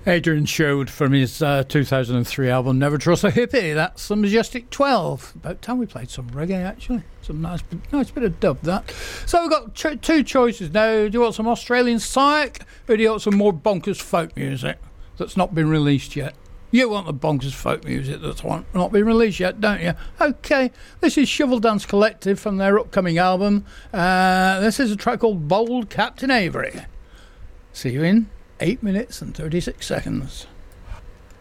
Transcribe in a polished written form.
Adrian Sherwood from his 2003 album Never Trust a Hippie. That's the Majestic 12. About time we played some reggae, actually. Some nice bit of dub, that. So we've got two choices now. Do you want some Australian psych, or do you want some more bonkers folk music that's not been released yet? You want the bonkers folk music that's not been released yet, don't you? Okay, this is Shovel Dance Collective from their upcoming album. This is a track called Bold Captain Avery. See you in 8 minutes and 36 seconds.